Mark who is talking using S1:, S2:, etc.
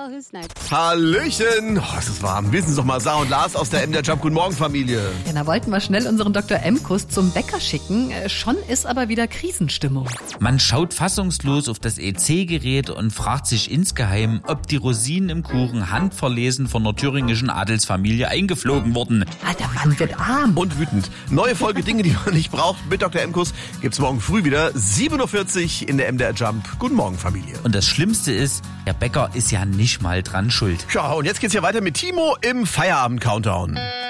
S1: who's next?
S2: Hallöchen! Oh, es ist warm. Wissen Sie doch mal, Sarah und Lars aus der MDR Jump. Guten Morgen, Familie.
S3: Ja, da wollten wir schnell unseren Dr. M-Kuss zum Bäcker schicken. Schon ist aber wieder Krisenstimmung.
S4: Man schaut fassungslos auf das EC-Gerät und fragt sich insgeheim, ob die Rosinen im Kuchen handverlesen von einer thüringischen Adelsfamilie eingeflogen wurden.
S3: Ah, der Mann wird arm.
S2: Und wütend. Neue Folge Dinge, die man nicht braucht mit Dr. M-Kuss gibt's morgen früh wieder. 7.40 Uhr in der MDR Jump. Guten Morgen, Familie.
S4: Und das Schlimmste ist, der Bäcker ist ja nicht mal dran schuld.
S2: Ja, und jetzt geht's ja weiter mit Timo im Feierabend-Countdown.